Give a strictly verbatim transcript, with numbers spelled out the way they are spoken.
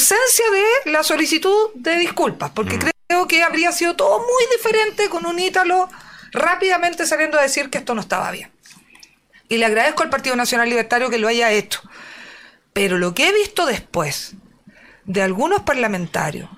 esencia de la solicitud de disculpas, porque mm. creo que habría sido todo muy diferente con un Ítalo rápidamente saliendo a decir que esto no estaba bien. Y le agradezco al Partido Nacional Libertario que lo haya hecho. Pero lo que he visto después de algunos parlamentarios